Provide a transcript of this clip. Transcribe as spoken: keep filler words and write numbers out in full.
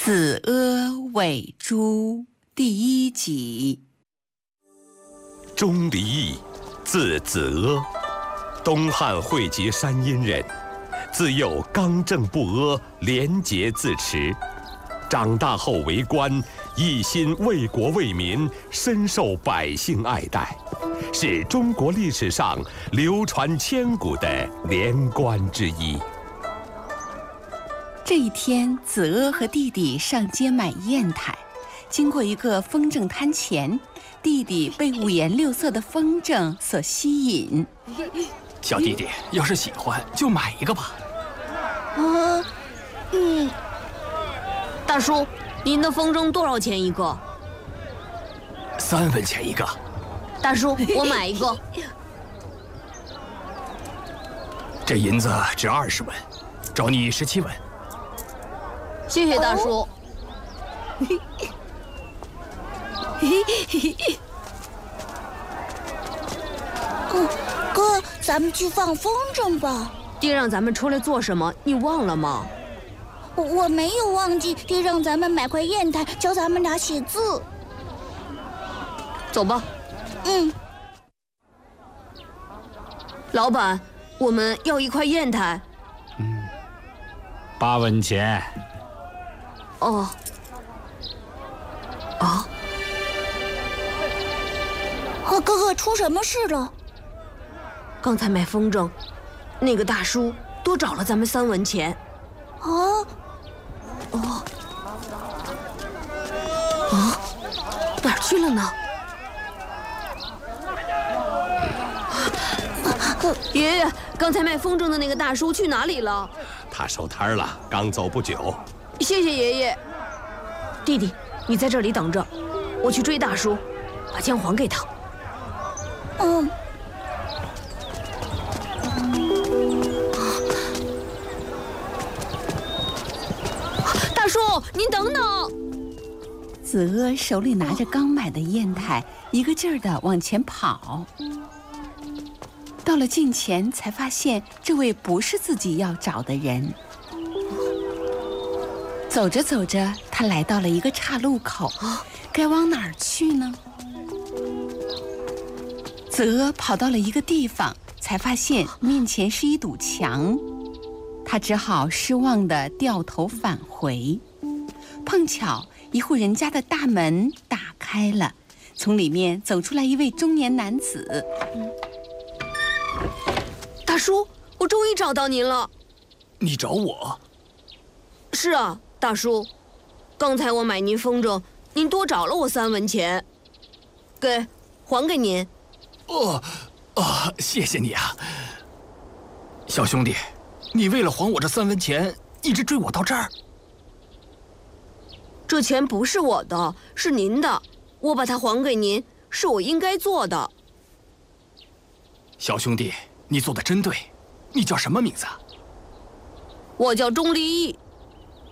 子阿尾诸第一集。 钟离义，字子阿，东汉会稽山阴人，自幼刚正不阿，廉洁自持。长大后为官，一心为国为民，深受百姓爱戴，是中国历史上流传千古的廉官之一。 这一天，子阿和弟弟上街买砚台，经过一个风筝摊前，弟弟被五颜六色的风筝所吸引。 小弟弟，要是喜欢就买一个吧。 啊，嗯。 大叔，您的风筝多少钱一个？ 三文钱一个。 大叔，我买一个。 这银子值二十文，找你十七文。 谢谢大叔。 嗯，哥，咱们去放风筝吧。 爹让咱们出来做什么？你忘了吗？ 我我没有忘记，爹让咱们买块砚台，教咱们俩写字。 走吧。 嗯。 老板，我们要一块砚台。 嗯，八文钱。 哦。啊。 啊，哥哥，出什么事了？ 刚才买风筝，那个大叔多找了咱们三文钱。 啊。 哦。啊，哪儿去了呢？爷爷，刚才卖风筝的那个大叔去哪里了？ 他收摊了，刚走不久。 谢谢爷爷。弟弟，你在这里等着，我去追大叔，把枪还给他。 嗯。 大叔，您等等！ 子阿手里拿着刚买的砚台，一个劲儿地往前跑。到了近前，才发现这位不是自己要找的人。走着走着，他来到了一个岔路口，该往哪儿去呢？子阿跑到了一个地方，才发现面前是一堵墙，他只好失望地掉头返回。碰巧一户人家的大门打开了，从里面走出来一位中年男子。 大叔，我终于找到您了。 你找我？ 是啊，大叔，刚才我买您风筝，您多找了我三文钱，给，还给您。 哦，啊，谢谢你啊，小兄弟，你为了还我这三文钱，一直追我到这儿。 这钱不是我的，是您的，我把它还给您，是我应该做的。 小兄弟，你做的真对。你叫什么名字？ 我叫钟离义。